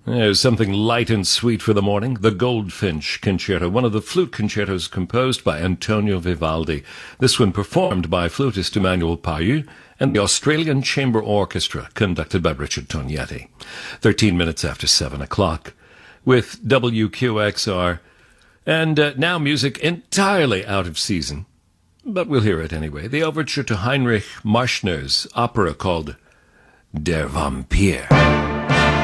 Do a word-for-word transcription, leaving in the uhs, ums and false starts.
There's something light and sweet for the morning. The Goldfinch Concerto, one of the flute concertos composed by Antonio Vivaldi. This one performed by flutist Emmanuel Payou and the Australian Chamber Orchestra, conducted by Richard Tognetti. Thirteen minutes after seven o'clock, with W Q X R. And uh, now music entirely out of season, but we'll hear it anyway. The overture to Heinrich Marschner's opera called Der Vampir.